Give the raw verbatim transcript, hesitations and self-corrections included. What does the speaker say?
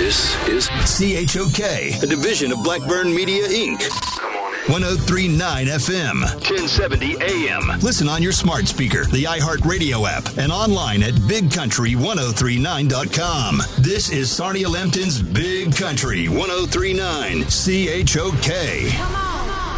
This is C H O K, a division of Blackburn Media, Incorporated. one oh three point nine F M, ten seventy A M. Listen on your smart speaker, the iHeartRadio app, and online at big country ten thirty-nine dot com. This is Sarnia Lambton's Big Country ten thirty-nine C H O K. Come on.